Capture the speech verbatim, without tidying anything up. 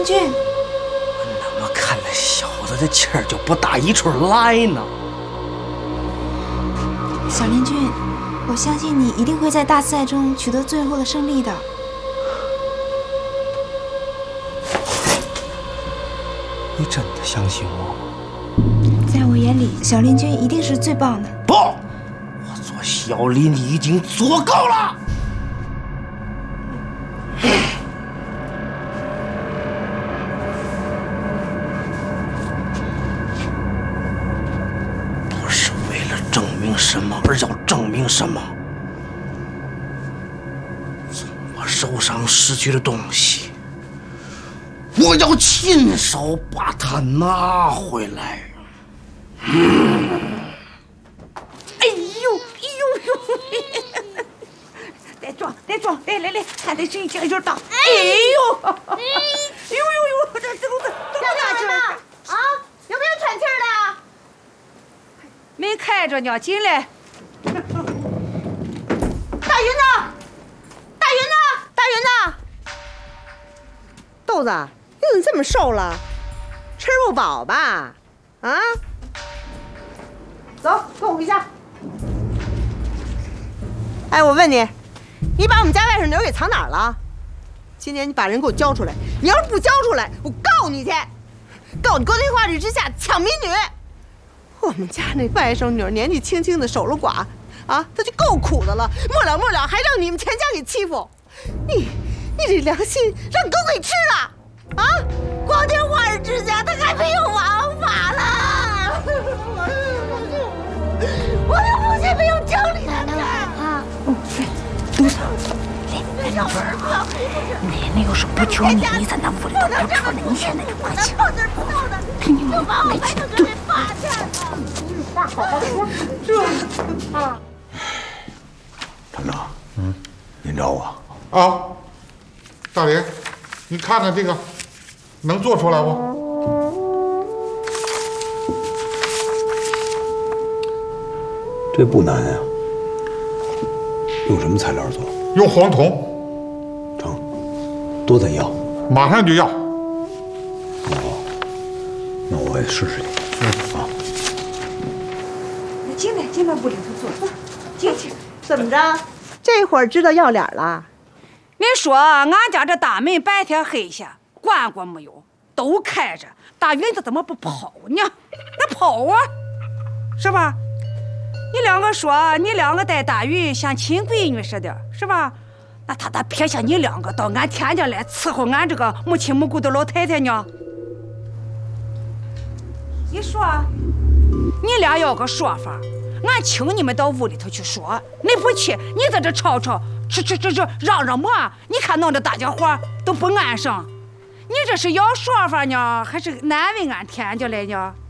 林君， 我怎么看那小子的气儿就不打一处来呢？ 小林君，我相信你一定会在大赛中取得最后的胜利的。 你真的相信我吗？ 在我眼里，小林君一定是最棒的。 不，我做小林已经足够了。不是为了证明什么而要证明什么。从我手上失去的东西，我要亲手把它拿回来。嗯， 哎呦哎呦呦！再装再装，来来来，看这谁劲儿大！哎呦！哎呦呦呦！这这都要干什么啊？有没有喘气儿的？ 没开着呢，进来。 大云呢？大云呢？大云呢？ 豆子，你怎么这么瘦了？吃不饱吧？啊？走，跟我回家。哎，我问你，你把我们家外甥女给藏哪儿了？今年你把人给我交出来！你要是不交出来，我告你去，告你光天化日之下抢民女！我们家那外甥女年纪轻轻的守了寡，啊，她就够苦的了，末了末了还让你们全家给欺负，你你这良心让狗给吃了啊！光天化日之下，她还没有王法了！我的母亲没有讲理的事啊！ 杜嫂，来，来，老妹儿啊，奶奶要是不求你，你在那屋里头不吃了，你现在就快去。给你们来去，对。 大好好说，这啊， 团长，嗯，您找我啊？大林，你看看这个，能做出来不？ 这不难呀、啊。用什么材料做？ 用黄铜。 成，多咱要？ 马上就要。 哦，那我也试试去。嗯啊。 进来，进来屋里头坐，进去。 怎么着？这会儿知道要脸了？ 你说俺家这大门白天黑下关过没有？都开着，大云子怎么不跑呢？那跑啊，是吧？你两个说你两个带大云像亲闺女似的，是吧？那他咋撇下你两个到俺天家来伺候俺这个母亲母故的老太太呢？你说，你俩要个说法，俺请你们到屋里头去说。你不去，你在这吵吵，这这这这嚷嚷么？你看弄得大家伙都不安生。你这是要说法呢，还是难为俺天家来呢？